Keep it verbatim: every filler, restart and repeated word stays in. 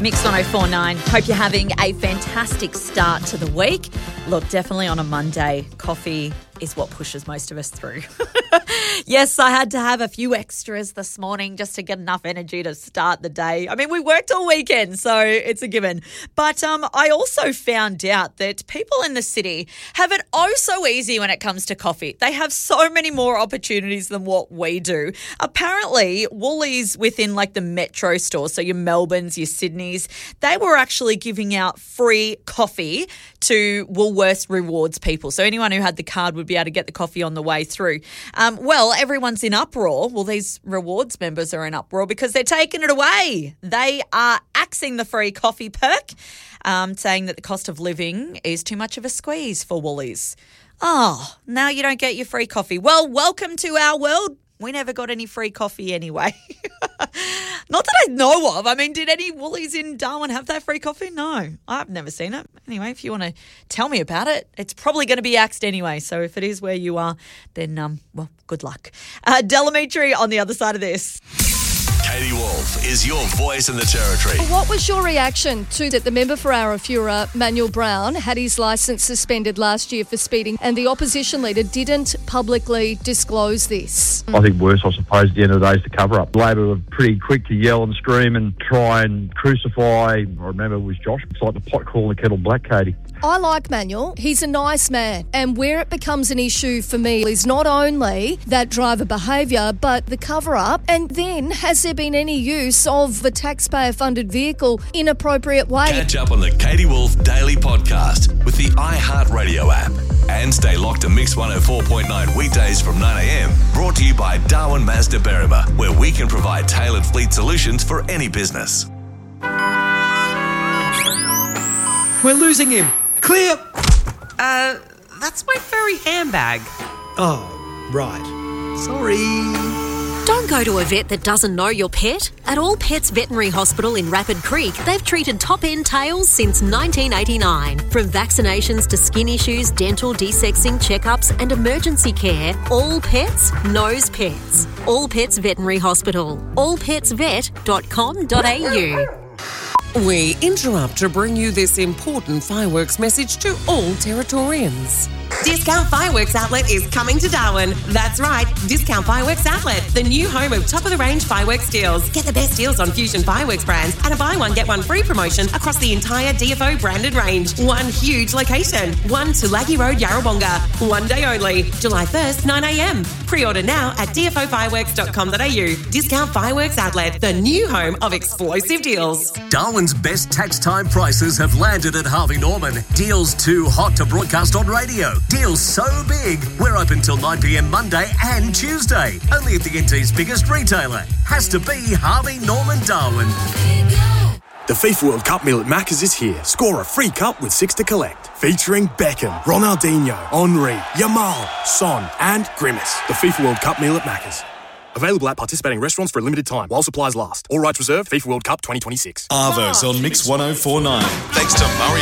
Mix one oh four point nine. Hope you're having a fantastic start to the week. Look, definitely on a Monday, coffee is what pushes most of us through. Yes, I had to have a few extras this morning just to get enough energy to start the day. I mean, we worked all weekend, so it's a given. But um, I also found out that people in the city have it oh so easy when it comes to coffee. They have so many more opportunities than what we do. Apparently, Woolies within like the metro stores, so your Melbournes, your Sydneys, they were actually giving out free coffee to Woolworths Rewards people. So anyone who had the card would be able to get the coffee on the way through. Um, well, everyone's in uproar. Well, these rewards members are in uproar because they're taking it away. They are axing the free coffee perk, um, saying that the cost of living is too much of a squeeze for Woolies. Oh, now you don't get your free coffee. Well, welcome to our world. We never got any free coffee anyway. Not that I know of. I mean, did any Woolies in Darwin have that free coffee? No, I've never seen it. Anyway, if you want to tell me about it, it's probably going to be axed anyway. So if it is where you are, then, um, well, good luck. Uh, Delamitri on the other side of this. Katie Wolf is your voice in the territory. What was your reaction to that the member for Arafura, Manuel Brown, had his licence suspended last year for speeding and the opposition leader didn't publicly disclose this? I think worse, I suppose, at the end of the day is the cover-up. Labor were pretty quick to yell and scream and try and crucify, I remember it was Josh, it's like the pot calling the kettle black, Katie. I like Manuel. He's a nice man. And where it becomes an issue for me is not only that driver behaviour, but the cover-up. And then, has there been any use of the taxpayer-funded vehicle in appropriate way? Catch up on the Katie Wolf Daily Podcast with the iHeartRadio app. And stay locked to Mix one oh four point nine weekdays from nine a.m. Brought to you by Darwin Mazda Berrima, where we can provide tailored fleet solutions for any business. We're losing him. Clear! Uh, that's my furry handbag. Oh, right. Sorry. Don't go to a vet that doesn't know your pet. At All Pets Veterinary Hospital in Rapid Creek, they've treated top-end tails since nineteen eighty-nine. From vaccinations to skin issues, dental, desexing, checkups and emergency care, All Pets knows pets. All Pets Veterinary Hospital. all pets vet dot com dot a u. We interrupt to bring you this important fireworks message to all Territorians. Discount Fireworks Outlet is coming to Darwin. That's right, Discount Fireworks Outlet, the new home of top-of-the-range fireworks deals. Get the best deals on Fusion Fireworks brands and a buy one, get one free promotion across the entire D F O branded range. One huge location. One Tulagi Road, Yarrawonga. One day only. July first, nine a.m. Pre-order now at d f o fireworks dot com dot a u. Discount Fireworks Outlet, the new home of explosive deals. Darwin's best tax time prices have landed at Harvey Norman. Deals too hot to broadcast on radio. Deals so big, we're open till nine p.m. Monday and Tuesday. Only at the N T's biggest retailer. Has to be Harvey Norman Darwin. The FIFA World Cup meal at Macca's is here. Score a free cup with six to collect. Featuring Beckham, Ronaldinho, Henry, Yamal, Son and Grimace. The FIFA World Cup meal at Macca's. Available at participating restaurants for a limited time while supplies last. All rights reserved. FIFA World Cup twenty twenty-six. Arvos on Mix one oh four point nine. Thanks to Murray